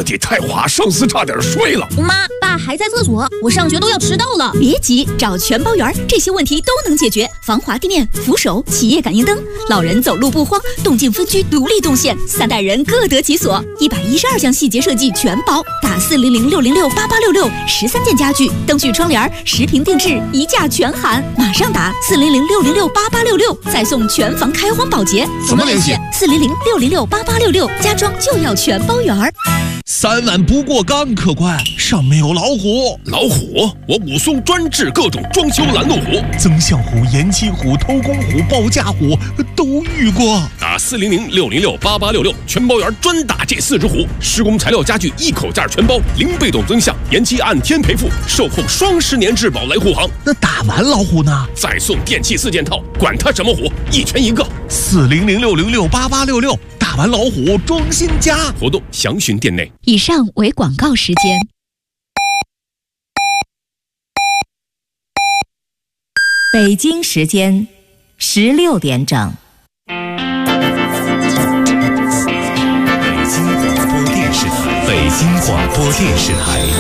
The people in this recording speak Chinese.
这得太划，上司差点睡了。 妈，爸还在厕所，我上学都要迟到了。 别急，找全包园，这些问题都能解决。防滑地面、扶手、企业感应灯，老人走路不慌，动静分区独立动线，3代人各得其所。112项细节设计全包，打400-606-8866，13件家具、灯具、窗帘，10平定制，1价全含。马上打400-606-8866，再送全房开荒保洁。 怎么联系 ？400-606-8866，家装就要全包园。 3碗不过冈，客官，上面有老虎。 老虎？我武松专治各种装修拦路虎， 增项虎、延期虎、偷工虎、报价虎都遇过。 打400-606-8866，全包园专打这4只虎。施工材料家具1口价全包，0被动增项，延期按天赔付，售后双10年质保来护航。 那打完老虎呢？ 再送电器4件套，管它什么虎，一拳一个。 400-606-8866，打完老虎装新家。 活动详询店内。 以上为广告时间。 北京时间16点整。 北京广播电视台。